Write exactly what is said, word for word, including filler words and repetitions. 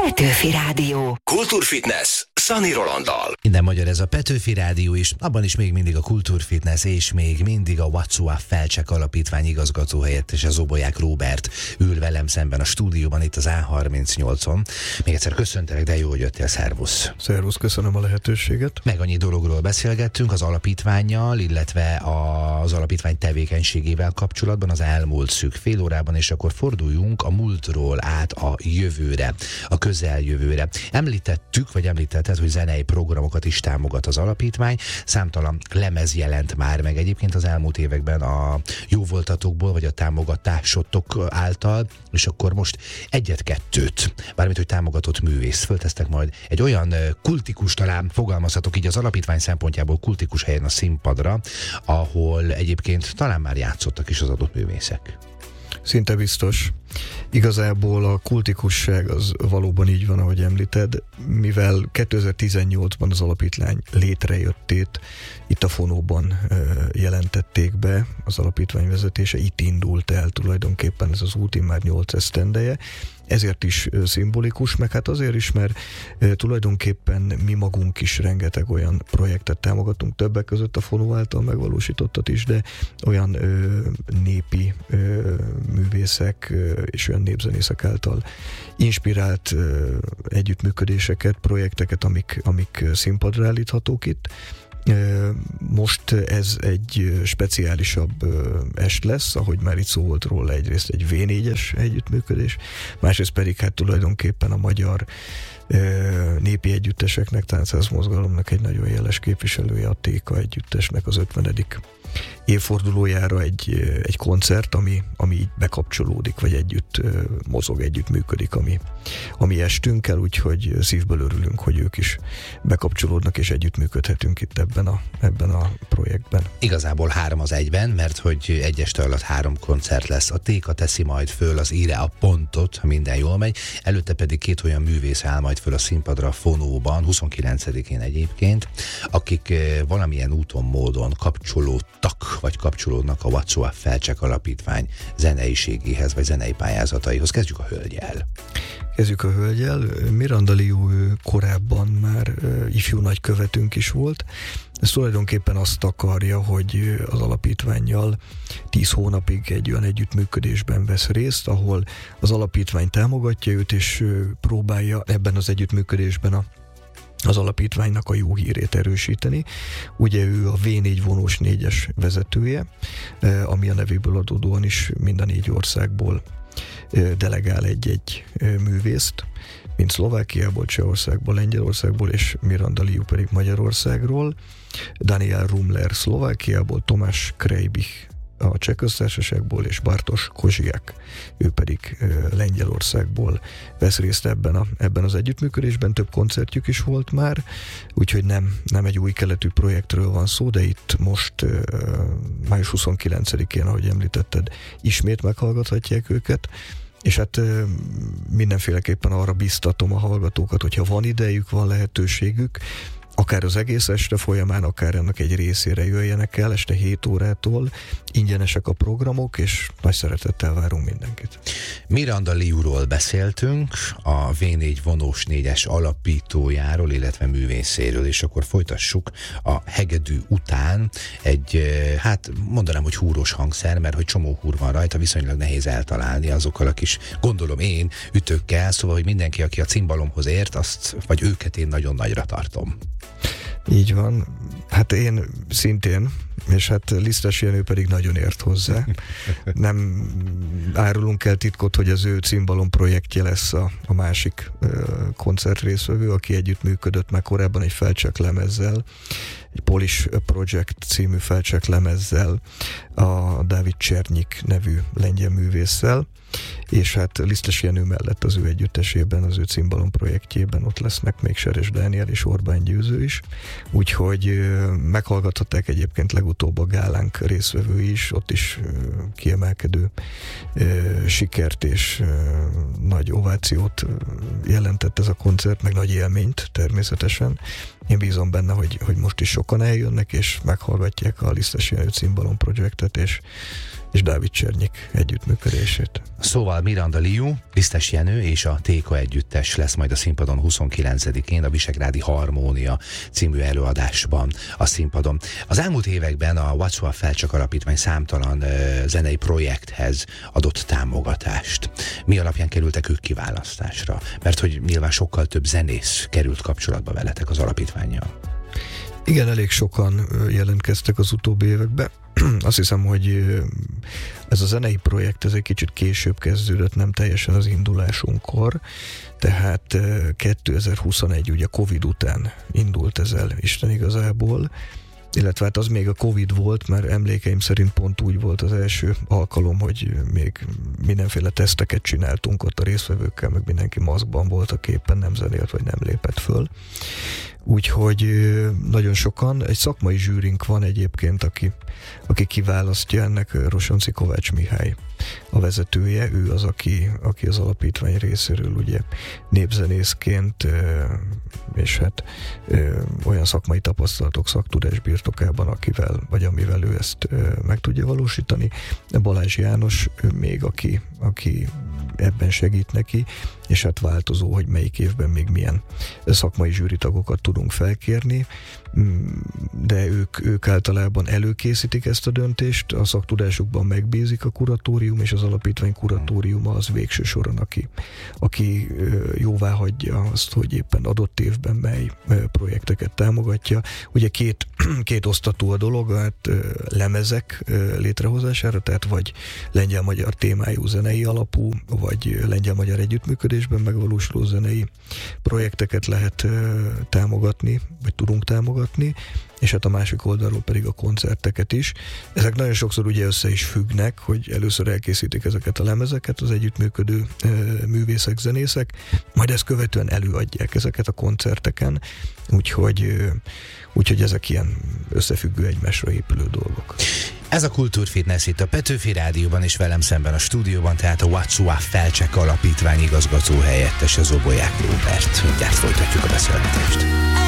Petőfi Rádió. Kultúrfitness Szani Rolanddal. Minden magyar ez a Petőfi Rádió is, abban is még mindig a Kultúrfitness és még mindig a Vatszóa Felcsek Alapítvány igazgató helyettese Zobolyák Róbert ül velem szemben a stúdióban itt az á harmincnyolcon. Még egyszer köszöntelek, de jó, hogy jöttél, szervusz. Szervusz, köszönöm a lehetőséget. Meg annyi dologról beszélgettünk az alapítvánnyal, illetve az alapítvány tevékenységével kapcsolatban az elmúlt szűk fél órában, és akkor forduljunk a múltról át a jövőre, a közeljövőre. Említettük, vagy említetted, hogy zenei programokat is támogat az alapítvány. Számtalan lemez jelent már meg egyébként az elmúlt években a jóvoltatokból, vagy a támogatásotok által, és akkor most egyet-kettőt, bármint, hogy támogatott művész, föltesztek majd egy olyan kultikus, talán fogalmazhatok így az alapítvány szempontjából kultikus helyen a színpadra, ahol egyébként talán már játszottak is az adott művészek. Szinte biztos. Igazából a kultikusság az valóban így van, ahogy említed, mivel kétezer-tizennyolcban az alapítvány létrejöttét itt a Fonóban jelentették be, az alapítvány vezetése, itt indult el tulajdonképpen ez az út, immár nyolc esztendeje, ezért is szimbolikus, meg hát azért is, mert tulajdonképpen mi magunk is rengeteg olyan projektet támogatunk, többek között a Fonó által megvalósítottat is, de olyan ö, népi ö, művészek ö, és olyan népzenészek által inspirált ö, együttműködéseket, projekteket, amik, amik színpadra állíthatók itt. Most ez egy speciálisabb est lesz, ahogy már itt szó volt róla, egyrészt egy vé négyes együttműködés, másrészt pedig hát tulajdonképpen a magyar népi együtteseknek, táncház-mozgalomnak egy nagyon jeles képviselője, a Téka együttesnek az ötvenedik évfordulójára egy, egy koncert, ami, ami így bekapcsolódik, vagy együtt mozog, együtt működik, ami, ami estünkkel, úgyhogy szívből örülünk, hogy ők is bekapcsolódnak, és együtt működhetünk itt ebben a, ebben a projektben. Igazából három az egyben, mert hogy egy este alatt három koncert lesz. A Téka teszi majd föl az íre a pontot, ha minden jól megy, előtte pedig két olyan művész áll majd föl a színpadra a Fonóban, huszonkilencedikén egyébként, akik valamilyen úton, módon kapcsolódtak, vagy kapcsolódnak a Vatszóa Felcsek Alapítvány zeneiségéhez, vagy zenei pályázataihoz. Kezdjük a hölgyel. Kezdjük a hölgyel. Miranda Liu korábban már ifjú nagykövetünk is volt. Ez tulajdonképpen azt akarja, hogy az alapítvánnyal tíz hónapig egy olyan együttműködésben vesz részt, ahol az alapítvány támogatja őt, és próbálja ebben az együttműködésben a az alapítványnak a jó hírét erősíteni. Ugye ő a vé négy vonós négyes vezetője, ami a nevéből adódóan is mind a négy országból delegál egy-egy művészt, mint Szlovákiából, Csehországból, Lengyelországból, és Miranda Liu pedig Magyarországról, Daniel Rumler Szlovákiából, Tomás Krejbich a Cseh Köztársaságból, és Bartosz Kozsiák, ő pedig e, Lengyelországból vesz részt ebben, a, ebben az együttműködésben. Több koncertjük is volt már, úgyhogy nem, nem egy új keletű projektről van szó, de itt most e, május huszonkilencedikén, ahogy említetted, ismét meghallgathatják őket, és hát e, mindenféleképpen arra biztatom a hallgatókat, hogyha van idejük, van lehetőségük, akár az egész este folyamán, akár ennek egy részére jöjjenek el, este hét órától, ingyenesek a programok, és nagy szeretettel várunk mindenkit. Miranda Liuról beszéltünk, a vé négy vonós négyes alapítójáról, illetve művészéről, és akkor folytassuk a hegedű után egy, hát mondanám, hogy húros hangszer, mert hogy csomó húr van rajta, viszonylag nehéz eltalálni azokkal a kis, gondolom én, ütőkkel, szóval, hogy mindenki, aki a cimbalomhoz ért, azt, vagy őket én nagyon nagyra tartom. Így van. Hát én szintén, és hát Lisztes Jenő pedig nagyon ért hozzá. Nem árulunk el titkot, hogy az ő cimbalom projektje lesz a, a másik uh, koncertrészvevő, aki együttműködött már korábban egy Felcsek lemezzel, egy Polish Project című Felcsek lemezzel, a Dávid Csernyik nevű lengyel művésszel, és hát Lisztes Jenő mellett az ő együttesében, az ő cimbalom projektjében ott lesznek még Seres Dániel és Orbán Győző is, úgyhogy meghallgathatták egyébként legutóbb a gálánk részvevői is, ott is kiemelkedő sikert és nagy ovációt jelentett ez a koncert, meg nagy élményt természetesen. Én bízom benne, hogy, hogy most is sokan eljönnek, és meghallgatják a Lisztes Jenő cimbalom projektet, és és Dávid Csernyik együttműködését. Szóval Miranda Liu, Lisztes Jenő és a Téka együttes lesz majd a színpadon huszonkilencedikén a Visegrádi Harmónia című előadásban a színpadon. Az elmúlt években a What's Up Felcsak Alapítvány számtalan uh, zenei projekthez adott támogatást. Mi alapján kerültek ők kiválasztásra? Mert hogy nyilván sokkal több zenész került kapcsolatba veletek az alapítvánnyal. Igen, elég sokan jelentkeztek az utóbbi években. Azt hiszem, hogy ez a zenei projekt ez egy kicsit később kezdődött, nem teljesen az indulásunkkor, tehát kétezer-huszonegy ugye Covid után indult ez el Isten igazából, illetve hát az még a Covid volt, mert emlékeim szerint pont úgy volt az első alkalom, hogy még mindenféle teszteket csináltunk ott a résztvevőkkel, meg mindenki maszkban volt, a képen nem zenélt, vagy nem lépett föl. Úgyhogy nagyon sokan, egy szakmai zsűrink van egyébként, aki, aki kiválasztja ennek, Rosonci Kovács Mihály a vezetője, ő az, aki, aki az alapítvány részéről ugye népzenészként és hát olyan szakmai tapasztalatok, szaktudás birtokában, akivel, vagy amivel ő ezt meg tudja valósítani. Balázs János még, aki, aki ebben segít neki, és hát változó, hogy melyik évben még milyen szakmai zsűritagokat tudunk felkérni, de ők, ők általában előkészítik ezt a döntést, a szaktudásukban megbízik a kuratórium, és az alapítvány kuratóriuma az végső soron, aki, aki jóvá hagyja azt, hogy éppen adott évben mely projekteket támogatja. Ugye két, két osztatú a dolog, hát lemezek létrehozására, tehát vagy lengyel-magyar témájú zenei alapú, vagy lengyel-magyar együttműködésben megvalósuló zenei projekteket lehet támogatni, vagy tudunk támogatni, és hát a másik oldalról pedig a koncerteket is. Ezek nagyon sokszor ugye össze is függnek, hogy először elkészítik ezeket a lemezeket az együttműködő e, művészek, zenészek, majd ezt követően előadják ezeket a koncerteken, úgyhogy, e, úgyhogy ezek ilyen összefüggő, egymásra épülő dolgok. Ez a Kultúrfitness itt a Petőfi Rádióban, és velem szemben a stúdióban, tehát a What's Up Felcsak Alapítvány igazgató helyettes, az Obolyák Róbert. Mindjárt folytatjuk a beszélgetést.